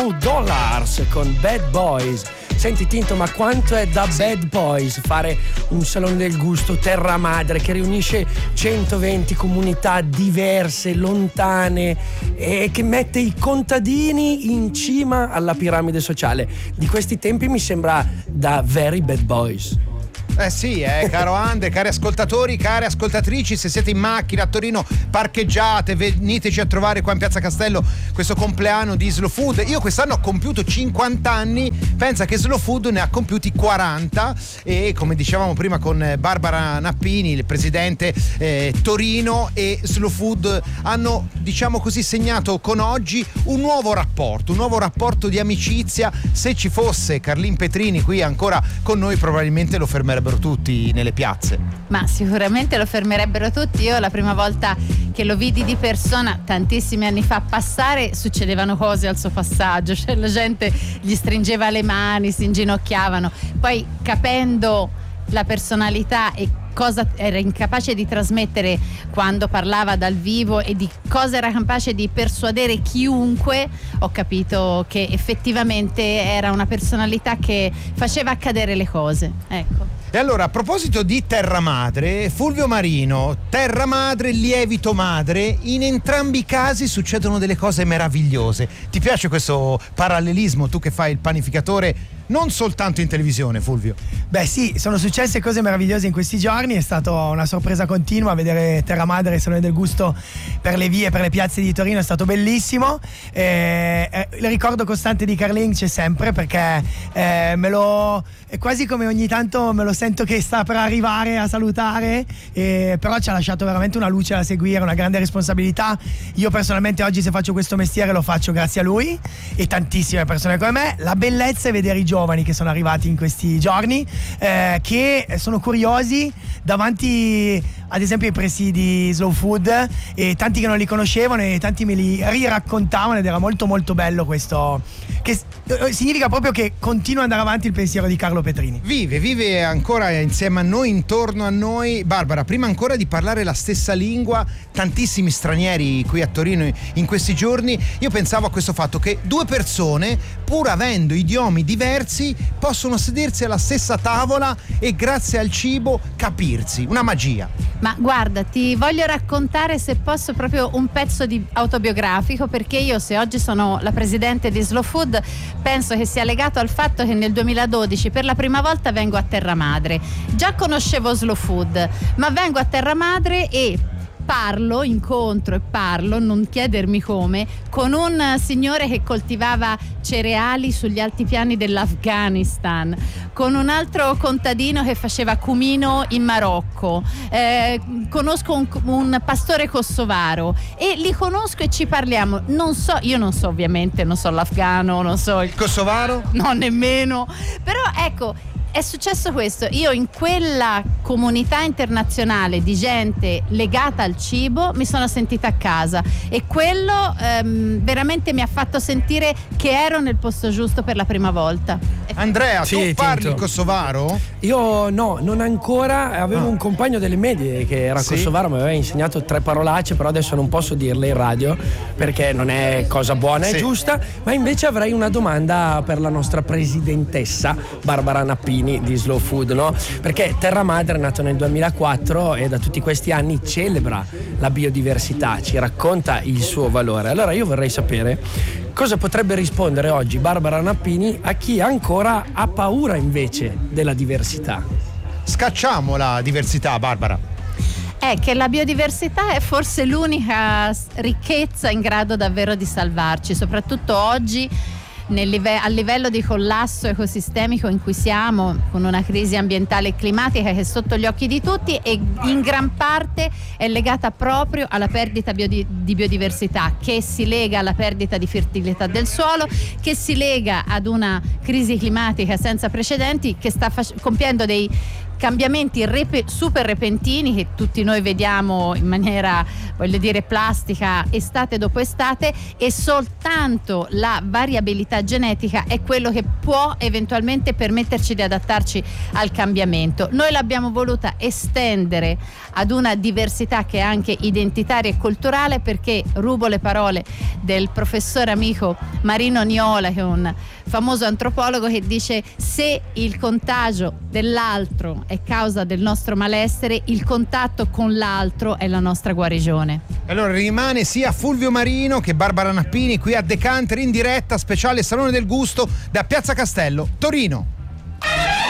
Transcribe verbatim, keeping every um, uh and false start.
Dollars con Bad Boys. Senti Tinto, ma quanto è da Bad Boys fare un salone del gusto terra madre che riunisce centoventi comunità diverse, lontane, e che mette i contadini in cima alla piramide sociale. Di questi tempi mi sembra da very Bad Boys. Eh sì, eh, caro Ande, cari ascoltatori, care ascoltatrici, se siete in macchina a Torino, parcheggiate, veniteci a trovare qua in Piazza Castello questo compleanno di Slow Food. Io quest'anno ho compiuto cinquanta anni, pensa che Slow Food ne ha compiuti quaranta, e come dicevamo prima con Barbara Nappini, il presidente eh, Torino e Slow Food hanno, diciamo così, segnato con oggi un nuovo rapporto, un nuovo rapporto di amicizia. Se ci fosse Carlin Petrini qui ancora con noi, probabilmente lo fermerebbe tutti nelle piazze. Ma sicuramente lo fermerebbero tutti. Io la prima volta che lo vidi di persona tantissimi anni fa passare, succedevano cose al suo passaggio, cioè la gente gli stringeva le mani, si inginocchiavano. Poi, capendo la personalità e cosa era incapace di trasmettere quando parlava dal vivo e di cosa era capace di persuadere chiunque, ho capito che effettivamente era una personalità che faceva accadere le cose. Ecco. E allora, a proposito di terra madre, Fulvio Marino, terra madre, lievito madre, in entrambi i casi succedono delle cose meravigliose. Ti piace questo parallelismo, tu che fai il panificatore non soltanto in televisione, Fulvio? Beh sì, sono successe cose meravigliose in questi giorni, è stata una sorpresa continua vedere Terra Madre e Salone del Gusto per le vie, per le piazze di Torino, è stato bellissimo. Eh, eh, il ricordo costante di Carlin c'è sempre, perché eh, me lo è quasi come ogni tanto me lo sento che sta per arrivare a salutare, eh, però ci ha lasciato veramente una luce da seguire, una grande responsabilità. Io personalmente oggi, se faccio questo mestiere, lo faccio grazie a lui e tantissime persone come me. La bellezza è vedere i giovani che sono arrivati in questi giorni, eh, che sono curiosi davanti ad esempio ai presidi Slow Food, e tanti che non li conoscevano e tanti me li riraccontavano, ed era molto molto bello questo, che significa proprio che continua ad andare avanti il pensiero di Carlo Petrini. Vive, vive ancora insieme a noi, intorno a noi. Barbara, prima ancora di parlare la stessa lingua, tantissimi stranieri qui a Torino in questi giorni, io pensavo a questo fatto che due persone, pur avendo idiomi diversi, possono sedersi alla stessa tavola e grazie al cibo capirsi, una magia. Ma guarda, ti voglio raccontare, se posso, proprio un pezzo di autobiografico, perché io, se oggi sono la presidente di Slow Food, penso che sia legato al fatto che nel duemiladodici per la prima volta vengo a Terra Madre. Già conoscevo Slow Food, ma vengo a Terra Madre e parlo, incontro e parlo, non chiedermi come, con un signore che coltivava cereali sugli altipiani dell'Afghanistan, con un altro contadino che faceva cumino in Marocco, eh, conosco un, un pastore kosovaro, e li conosco e ci parliamo. Non so, io non so ovviamente, non so l'afgano, non so il kosovaro, no, nemmeno, però ecco, è successo questo. Io in quella comunità internazionale di gente legata al cibo mi sono sentita a casa, e quello ehm, veramente mi ha fatto sentire che ero nel posto giusto per la prima volta. Andrea, sì, tu parli Tinto. kosovaro? Io no, non ancora. Avevo ah. un compagno delle medie che era sì. kosovaro, mi aveva insegnato tre parolacce, però adesso non posso dirle in radio perché non è cosa buona e sì. giusta. Ma invece avrei una domanda per la nostra presidentessa Barbara Nappini di Slow Food, no? Perché Terra Madre è nato nel duemilaquattro e da tutti questi anni celebra la biodiversità, ci racconta il suo valore. Allora io vorrei sapere cosa potrebbe rispondere oggi Barbara Nappini a chi ancora ha paura invece della diversità. Scacciamo la diversità, Barbara. È che la biodiversità è forse l'unica ricchezza in grado davvero di salvarci, soprattutto oggi nel live- al livello di collasso ecosistemico in cui siamo, con una crisi ambientale e climatica che è sotto gli occhi di tutti, e in gran parte è legata proprio alla perdita biodi- di biodiversità, che si lega alla perdita di fertilità del suolo, che si lega ad una crisi climatica senza precedenti, che sta fac- compiendo dei cambiamenti rep- super repentini che tutti noi vediamo in maniera, voglio dire, plastica estate dopo estate, e soltanto la variabilità genetica è quello che può eventualmente permetterci di adattarci al cambiamento. Noi l'abbiamo voluta estendere ad una diversità che è anche identitaria e culturale, perché rubo le parole del professore amico Marino Niola, che è un famoso antropologo, che dice: se il contagio dell'altro è causa del nostro malessere, il contatto con l'altro è la nostra guarigione. Allora rimane sia Fulvio Marino che Barbara Nappini qui a Decanter in diretta speciale Salone del Gusto da Piazza Castello, Torino.